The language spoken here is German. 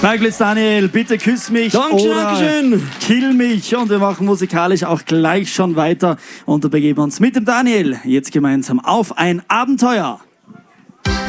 Bergblitz Daniel, bitte küss mich Dankeschön. Kill mich. Und wir machen musikalisch auch gleich schon weiter und begeben uns mit dem Daniel jetzt gemeinsam auf ein Abenteuer.